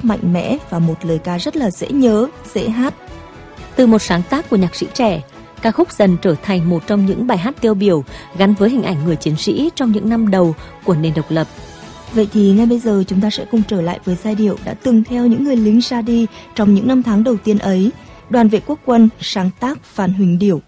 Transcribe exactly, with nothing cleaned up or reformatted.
mạnh mẽ và một lời ca rất là dễ nhớ, dễ hát. Từ một sáng tác của nhạc sĩ trẻ, ca khúc dần trở thành một trong những bài hát tiêu biểu gắn với hình ảnh người chiến sĩ trong những năm đầu của nền độc lập. Vậy thì ngay bây giờ chúng ta sẽ cùng trở lại với giai điệu đã từng theo những người lính ra đi trong những năm tháng đầu tiên ấy. Đoàn Vệ Quốc Quân sáng tác Phan Huỳnh Điểu.